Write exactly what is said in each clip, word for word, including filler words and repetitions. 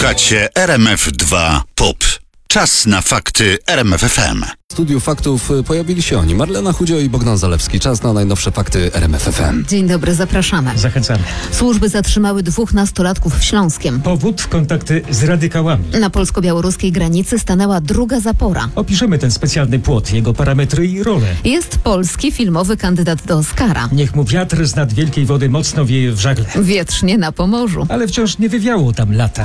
Słuchacie R M F dwa Pop. Czas na fakty R M F F M. W studiu faktów pojawili się oni, Marlena Chudzio i Bogdan Zalewski. Czas na najnowsze fakty R M F F M. Dzień dobry, zapraszamy. Zachęcamy. Służby zatrzymały dwóch nastolatków w Śląskiem. Powód: kontakty z radykałami. Na polsko-białoruskiej granicy stanęła druga zapora. Opiszemy ten specjalny płot, jego parametry i rolę. Jest polski filmowy kandydat do Oscara. Niech mu wiatr z nad wielkiej wody mocno wieje w żagle. Wietrznie na Pomorzu. Ale wciąż nie wywiało tam lata.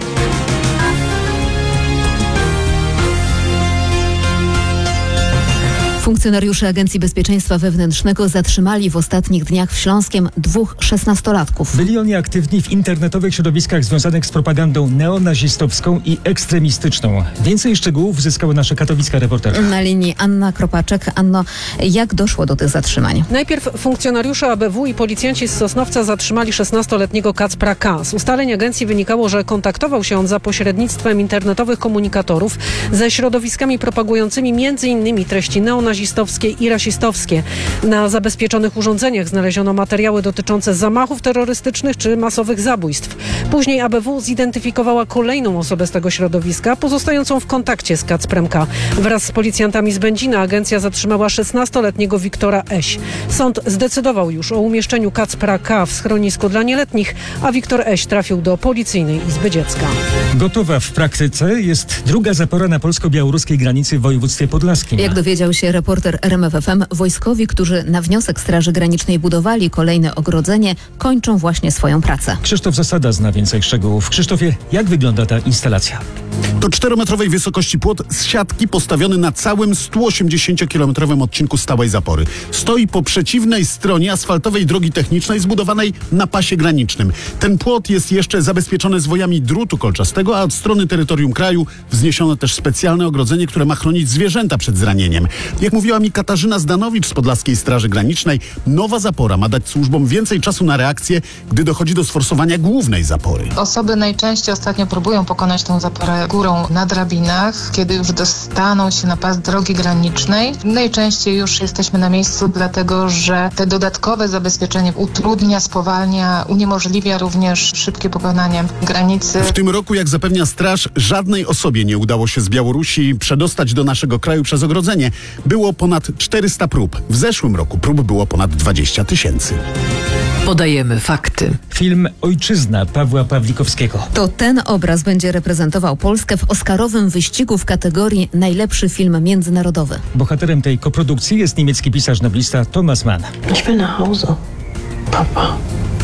Funkcjonariusze Agencji Bezpieczeństwa Wewnętrznego zatrzymali w ostatnich dniach w Śląskiem dwóch szesnastolatków. Byli oni aktywni w internetowych środowiskach związanych z propagandą neonazistowską i ekstremistyczną. Więcej szczegółów zyskała nasza katowicka reporterka. Na linii Anna Kropaczek. Anno, jak doszło do tych zatrzymań? Najpierw funkcjonariusze A B W i policjanci z Sosnowca zatrzymali szesnastoletniego Kacpra K. Z ustaleń agencji wynikało, że kontaktował się on za pośrednictwem internetowych komunikatorów ze środowiskami propagującymi między innymi treści neonazistowskie i rasistowskie. Na zabezpieczonych urządzeniach znaleziono materiały dotyczące zamachów terrorystycznych czy masowych zabójstw. Później A B W zidentyfikowała kolejną osobę z tego środowiska, pozostającą w kontakcie z Kacprem K. Wraz z policjantami z Będzina agencja zatrzymała szesnastoletniego Wiktora Eś. Sąd zdecydował już o umieszczeniu Kacpra K w schronisku dla nieletnich, a Wiktor Eś trafił do Policyjnej Izby Dziecka. Gotowa w praktyce jest druga zapora na polsko-białoruskiej granicy w województwie podlaskim. Jak dowiedział się reporter R M F F M, wojskowi, którzy na wniosek Straży Granicznej budowali kolejne ogrodzenie, kończą właśnie swoją pracę. Krzysztof Zasada zna więcej szczegółów. Krzysztofie, jak wygląda ta instalacja? To czterometrowej wysokości płot z siatki postawiony na całym stu osiemdziesięciokilometrowym odcinku stałej zapory. Stoi po przeciwnej stronie asfaltowej drogi technicznej zbudowanej na pasie granicznym. Ten płot jest jeszcze zabezpieczony zwojami drutu kolczastego, a od strony terytorium kraju wzniesiono też specjalne ogrodzenie, które ma chronić zwierzęta przed zranieniem. Jak mówiła mi Katarzyna Zdanowicz z Podlaskiej Straży Granicznej, nowa zapora ma dać służbom więcej czasu na reakcję, gdy dochodzi do sforsowania głównej zapory. Osoby najczęściej ostatnio próbują pokonać tę zaporę górą na drabinach, kiedy już dostaną się na pas drogi granicznej. Najczęściej już jesteśmy na miejscu, dlatego że te dodatkowe zabezpieczenie utrudnia, spowalnia, uniemożliwia również szybkie pokonanie granicy. W tym roku, jak zapewnia straż, żadnej osobie nie udało się z Białorusi przedostać do naszego kraju przez ogrodzenie. Było ponad czterysta prób. W zeszłym roku prób było ponad dwadzieścia tysięcy. Podajemy fakty. Film Ojczyzna Pawła Pawlikowskiego. To ten obraz będzie reprezentował Polskę w oscarowym wyścigu w kategorii Najlepszy film międzynarodowy. Bohaterem tej koprodukcji jest niemiecki pisarz noblista Thomas Mann. Ich will nach Hause, Papa.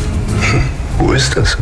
Wo ist das?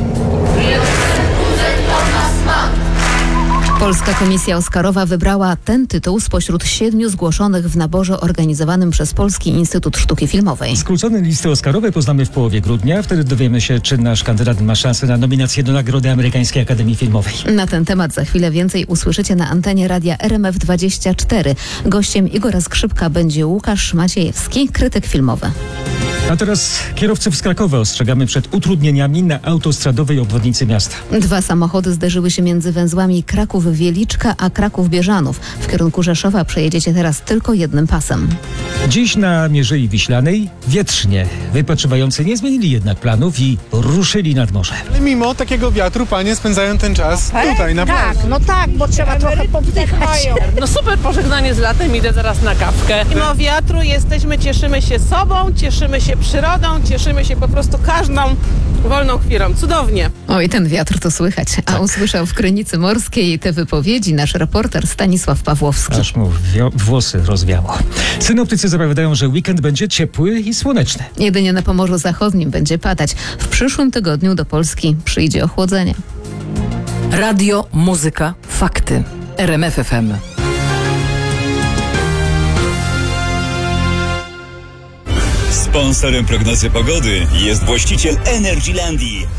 Polska Komisja Oscarowa wybrała ten tytuł spośród siedmiu zgłoszonych w naborze organizowanym przez Polski Instytut Sztuki Filmowej. Skrócone listy oscarowe poznamy w połowie grudnia. Wtedy dowiemy się, czy nasz kandydat ma szansę na nominację do Nagrody Amerykańskiej Akademii Filmowej. Na ten temat za chwilę więcej usłyszycie na antenie radia R M F dwadzieścia cztery. Gościem Igora Skrzypka będzie Łukasz Maciejewski, krytyk filmowy. A teraz kierowców z Krakowa ostrzegamy przed utrudnieniami na autostradowej obwodnicy miasta. Dwa samochody zderzyły się między węzłami Kraków-Wieliczka a Kraków-Bieżanów. W kierunku Rzeszowa przejedziecie teraz tylko jednym pasem. Dziś na Mierzei Wiślanej wietrznie. Wypoczywający nie zmienili jednak planów i ruszyli nad morze. Mimo takiego wiatru panie spędzają ten czas tutaj na plaży. Tak, no tak, bo trzeba trochę powdychać. No super pożegnanie z latem, idę zaraz na kawkę. Mimo wiatru jesteśmy, cieszymy się sobą, cieszymy się przyrodą, cieszymy się po prostu każdą wolną chwilą. Cudownie. Oj, ten wiatr to słychać. A tak usłyszał w Krynicy Morskiej te wypowiedzi nasz reporter Stanisław Pawłowski. Aż mu wio- włosy rozwiało. Synoptycy zapowiadają, że weekend będzie ciepły i słoneczny. Jedynie na Pomorzu Zachodnim będzie padać. W przyszłym tygodniu do Polski przyjdzie ochłodzenie. Radio, muzyka, fakty. R M F F M. Sponsorem prognozy pogody jest właściciel Energylandii.